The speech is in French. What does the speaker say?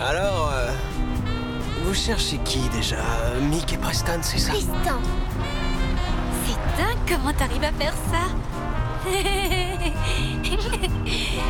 Alors, vous cherchez qui déjà? Mick et Preston, c'est ça? Tristan. C'est dingue comment t'arrives à faire ça.